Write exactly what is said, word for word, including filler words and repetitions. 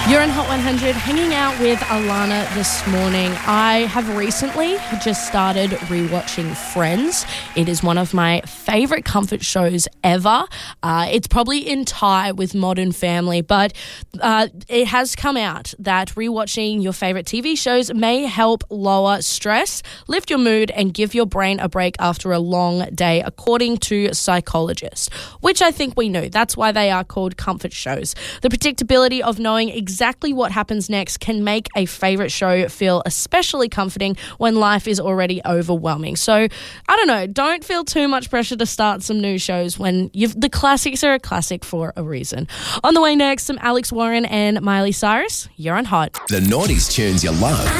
You're in Hot one hundred, hanging out with Alana this morning. I have recently just started rewatching Friends. It is one of my favourite comfort shows ever. Uh, it's probably in tie with Modern Family, but uh, it has come out that rewatching your favourite T V shows may help lower stress, lift your mood, and give your brain a break after a long day, according to psychologists, which I think we knew. That's why they are called comfort shows. The predictability of knowing exactly Exactly what happens next can make a favourite show feel especially comforting when life is already overwhelming. So, I don't know, don't feel too much pressure to start some new shows when you've, the classics are a classic for a reason. On the way next, some Alex Warren and Miley Cyrus. You're on Hot. The noughties tunes you love.